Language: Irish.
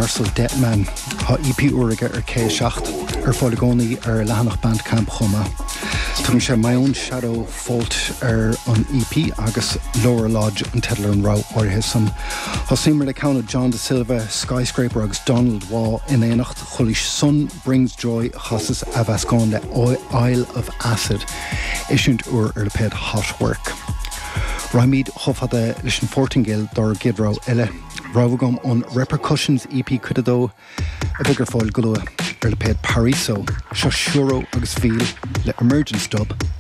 Marcel Detman ha EP úrige K7 fáilgónaí lehanach Bandcamp chuma. Tún sé My Own Shadow Fault an EP agus Laura Lodge an Tedler an Rá orthe san. Hosimmer le count John De Silva, Skyscraper agus Donald Waugh in éanacht cholis Sun Brings Joy chasas a bhascán le Isle of Acid isisiúnt le ped Hot Work. Raimid chofada leis an Fortingale dar gidrá eile. Rábhagam an Repercussions EP cudadó a bhigur fáil golua le ped Pariso, seo siúró agus fíl le Emergence Dub